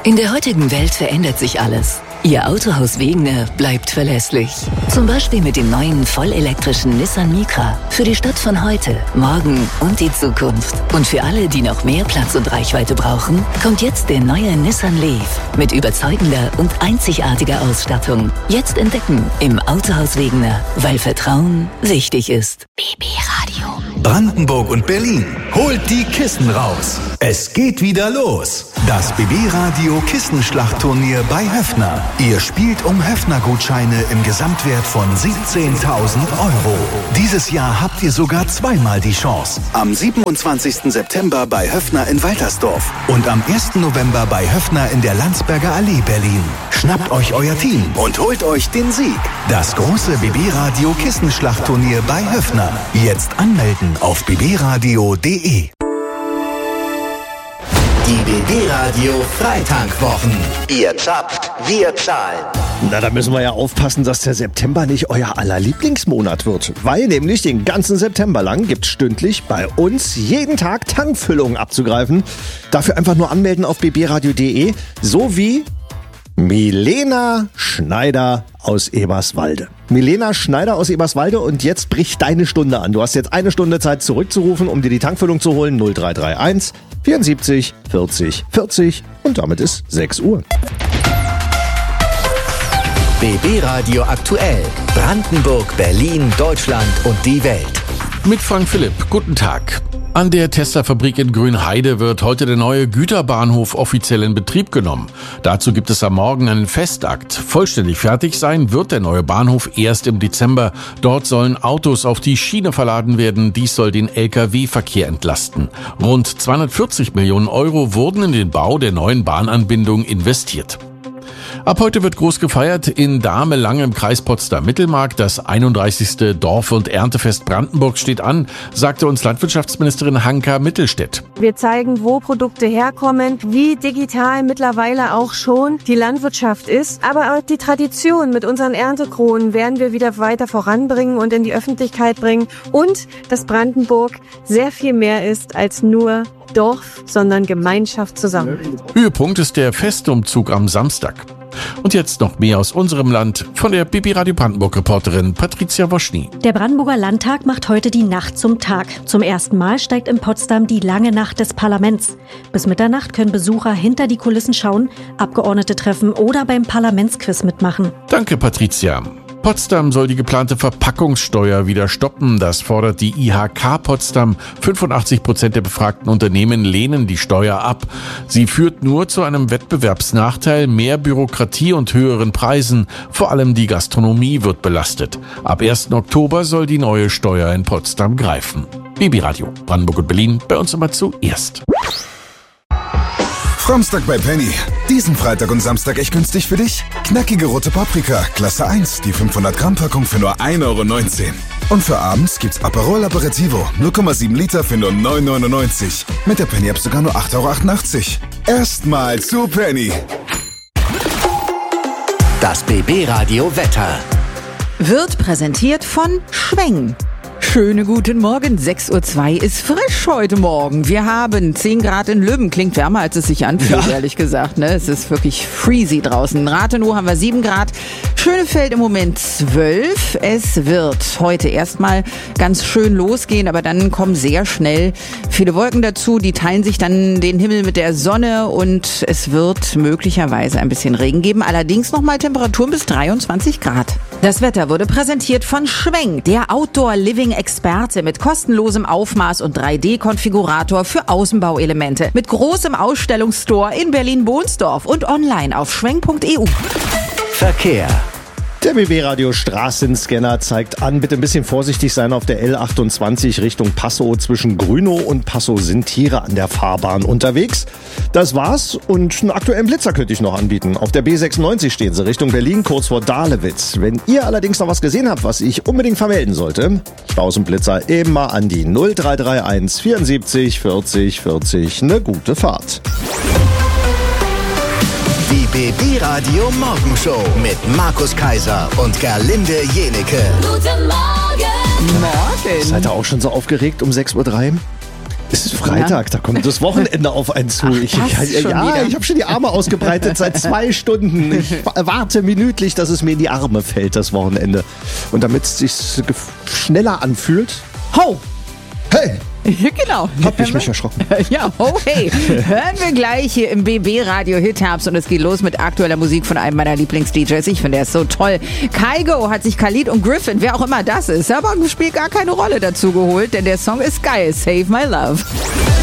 In der heutigen Welt verändert sich alles. Ihr Autohaus Wegener bleibt verlässlich. Zum Beispiel mit dem neuen vollelektrischen Nissan Micra. Für die Stadt von heute, morgen und die Zukunft. Und für alle, die noch mehr Platz und Reichweite brauchen, kommt jetzt der neue Nissan Leaf. Mit überzeugender und einzigartiger Ausstattung. Jetzt entdecken im Autohaus Wegener, weil Vertrauen wichtig ist. BB Radio. Brandenburg und Berlin. Holt die Kissen raus. Es geht wieder los. Das BB Radio Kissenschlachtturnier bei Höffner. Ihr spielt um Höffner-Gutscheine im Gesamtwert von 17.000 €. Dieses Jahr habt ihr sogar zweimal die Chance. Am 27. September bei Höffner in Waltersdorf und am 1. November bei Höffner in der Landsberger Allee Berlin. Schnappt euch euer Team und holt euch den Sieg. Das große BB Radio Kissenschlachtturnier bei Höffner. Jetzt anmelden auf bbradio.de. Die BB Radio Freitankwwochen. Ihr zapft, wir zahlen. Na, da müssen wir ja aufpassen, dass der September nicht euer aller Lieblingsmonat wird. Weil nämlich den ganzen September lang gibt's stündlich bei uns jeden Tag Tankfüllungen abzugreifen. Dafür einfach nur anmelden auf bbradio.de. So wie Milena Schneider aus Eberswalde. Milena Schneider aus Eberswalde, und jetzt bricht deine Stunde an. Du hast jetzt eine Stunde Zeit zurückzurufen, um dir die Tankfüllung zu holen. 0331 74 40 40 und damit ist 6 Uhr. BB Radio aktuell. Brandenburg, Berlin, Deutschland und die Welt. Mit Frank Philipp. Guten Tag. An der Tesla-Fabrik in Grünheide wird heute der neue Güterbahnhof offiziell in Betrieb genommen. Dazu gibt es am Morgen einen Festakt. Vollständig fertig sein wird der neue Bahnhof erst im Dezember. Dort sollen Autos auf die Schiene verladen werden. Dies soll den Lkw-Verkehr entlasten. Rund 240 Millionen € wurden in den Bau der neuen Bahnanbindung investiert. Ab heute wird groß gefeiert in Dahme-Lange im Kreis Potsdam-Mittelmark. Das 31. Dorf- und Erntefest Brandenburgs steht an, sagte uns Landwirtschaftsministerin Hanka Mittelstädt. Wir zeigen, wo Produkte herkommen, wie digital mittlerweile auch schon die Landwirtschaft ist. Aber auch die Tradition mit unseren Erntekronen werden wir wieder weiter voranbringen und in die Öffentlichkeit bringen. Und dass Brandenburg sehr viel mehr ist als nur Dorf, sondern Gemeinschaft zusammen. Höhepunkt ist der Festumzug am Samstag. Und jetzt noch mehr aus unserem Land von der BB Radio Brandenburg-Reporterin Patricia Woschny. Der Brandenburger Landtag macht heute die Nacht zum Tag. Zum ersten Mal steigt in Potsdam die lange Nacht des Parlaments. Bis Mitternacht können Besucher hinter die Kulissen schauen, Abgeordnete treffen oder beim Parlamentsquiz mitmachen. Danke, Patricia. Potsdam soll die geplante Verpackungssteuer wieder stoppen. Das fordert die IHK Potsdam. 85% der befragten Unternehmen lehnen die Steuer ab. Sie führt nur zu einem Wettbewerbsnachteil, mehr Bürokratie und höheren Preisen. Vor allem die Gastronomie wird belastet. Ab 1. Oktober soll die neue Steuer in Potsdam greifen. BB Radio, Brandenburg und Berlin, bei uns immer zuerst. Samstag bei Penny. Diesen Freitag und Samstag echt günstig für dich? Knackige rote Paprika, Klasse 1, die 500 Gramm Packung für nur 1,19 €. Und für abends gibt's Aperol Aperitivo, 0,7 Liter für nur 9,99 €. Mit der Penny-App sogar nur 8,88 €. Erstmal zu Penny. Das BB Radio Wetter. Wird präsentiert von Schweng. Schönen guten Morgen, 6:02 Uhr ist frisch heute Morgen. Wir haben 10 Grad in Löwen, klingt wärmer, als es sich anfühlt, ehrlich gesagt. Ne? Es ist wirklich freezy draußen. In Rathenow haben wir 7 Grad, Schönefeld im Moment 12. Es wird heute erstmal ganz schön losgehen, aber dann kommen sehr schnell viele Wolken dazu. Die teilen sich dann den Himmel mit der Sonne und es wird möglicherweise ein bisschen Regen geben. Allerdings nochmal Temperaturen bis 23 Grad. Das Wetter wurde präsentiert von Schweng, der Outdoor-Living-Experte mit kostenlosem Aufmaß und 3D-Konfigurator für Außenbauelemente. Mit großem Ausstellungsstore in Berlin-Bohnsdorf und online auf schweng.eu. Verkehr. Der BB-Radio Straßenscanner zeigt an, bitte ein bisschen vorsichtig sein auf der L28 Richtung Passow. Zwischen Grünow und Passow sind Tiere an der Fahrbahn unterwegs. Das war's und einen aktuellen Blitzer könnte ich noch anbieten. Auf der B96 stehen sie Richtung Berlin, kurz vor Dahlewitz. Wenn ihr allerdings noch was gesehen habt, was ich unbedingt vermelden sollte, Staus und Blitzer eben mal an die 0331 74 40 40. Eine gute Fahrt. Die BB Radio Morgenshow mit Markus Kaiser und Gerlinde Jenecke. Guten Morgen. Seid ihr auch schon so aufgeregt um 6:03 Uhr? Es ist Freitag, da kommt das Wochenende auf einen zu. Ich habe schon die Arme ausgebreitet seit 2 Stunden. Ich warte minütlich, dass es mir in die Arme fällt, das Wochenende. Und damit es sich schneller anfühlt. Ho! Hey! Genau. Hab ich mich erschrocken. Ja, oh hey. Hören wir gleich hier im BB Radio Hit-Herbst und es geht los mit aktueller Musik von einem meiner Lieblings-DJs. Ich finde, er ist so toll. Kygo hat sich Khalid und Griffin, wer auch immer das ist, aber spielt gar keine Rolle dazu geholt, denn der Song ist geil. Save My Love.